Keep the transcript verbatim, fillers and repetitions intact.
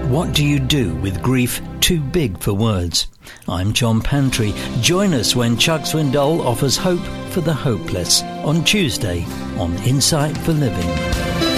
What do you do with grief too big for words? I'm John Pantry. Join us when Chuck Swindoll offers hope for the hopeless on Tuesday on Insight for Living.